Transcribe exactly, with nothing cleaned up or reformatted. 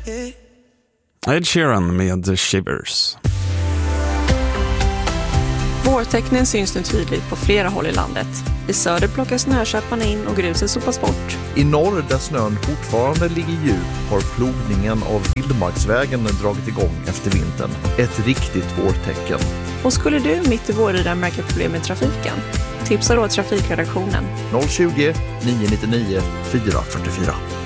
Ed Sheeran med Shivers. Vårtecknen syns nu tydligt på flera håll i landet. I söder plockar snököparna in och gruset sopas bort. I norr, där snön fortfarande ligger djup, har plogningen av vildmarksvägen dragit igång efter vintern. Ett riktigt vårtecken. Och skulle du mitt i vårridan märka problem med trafiken? Tipsa då trafikredaktionen. noll tjugo, nio nio nio, fyra fyra fyra.